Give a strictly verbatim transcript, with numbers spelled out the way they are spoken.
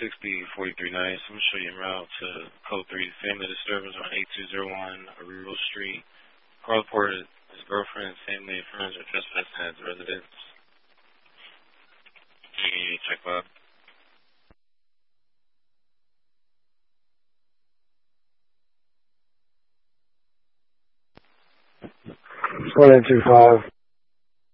sixty forty-three nice. I'm going to show you en route to code three, family disturbance on eight two zero one Arroyo Street. Car reported his girlfriend, family, and friends are trespassing at the residence. Check Bob. one eight two five.